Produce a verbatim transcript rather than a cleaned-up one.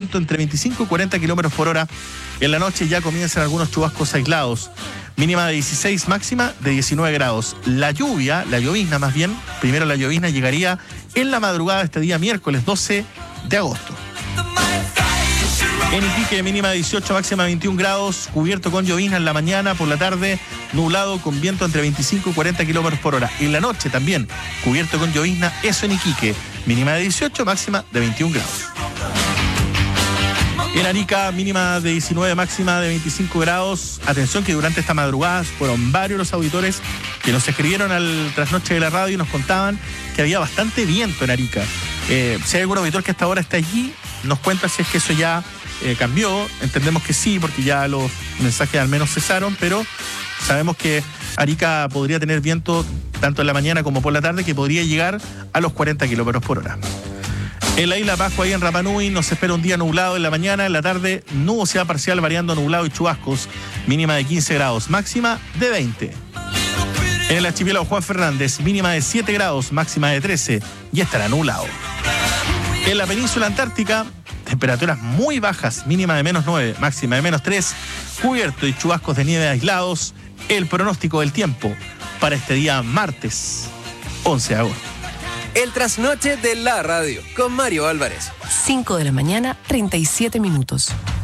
viento entre veinticinco y cuarenta kilómetros por hora. En la noche ya comienzan algunos chubascos aislados. Mínima de dieciséis, máxima de diecinueve grados. La lluvia, la llovizna más bien, primero la llovizna llegaría en la madrugada de este día miércoles doce de agosto. En Iquique, mínima de dieciocho, máxima de veintiún grados, cubierto con llovizna en la mañana, por la tarde nublado con viento entre veinticinco y cuarenta kilómetros por hora. En la noche también, cubierto con llovizna, eso en Iquique, mínima de dieciocho, máxima de veintiún grados. En Arica, mínima de diecinueve, máxima de veinticinco grados. Atención que durante esta madrugada fueron varios los auditores que nos escribieron al trasnoche de la radio y nos contaban que había bastante viento en Arica. Eh, si hay algún auditor que hasta ahora está allí, nos cuenta si es que eso ya eh, cambió. Entendemos que sí, porque ya los mensajes al menos cesaron, pero sabemos que Arica podría tener viento tanto en la mañana como por la tarde, que podría llegar a los cuarenta kilómetros por hora. En la isla Pascua, ahí en Rapa Nui, nos espera un día nublado en la mañana, en la tarde nubosidad parcial variando nublado y chubascos, mínima de quince grados, máxima de veinte. En el archipiélago Juan Fernández, mínima de siete grados, máxima de trece y estará nublado. En la península antártica, temperaturas muy bajas, mínima de menos nueve, máxima de menos tres, cubierto y chubascos de nieve aislados. El pronóstico del tiempo para este día martes once de agosto. El trasnoche de la radio con Mario Álvarez. cinco de la mañana, treinta y siete minutos.